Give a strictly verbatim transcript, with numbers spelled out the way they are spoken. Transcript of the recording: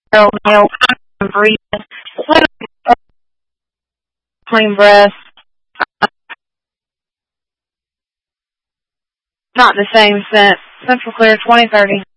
male, breathing, clean breath. Not the same scent. Central Clear twenty thirty.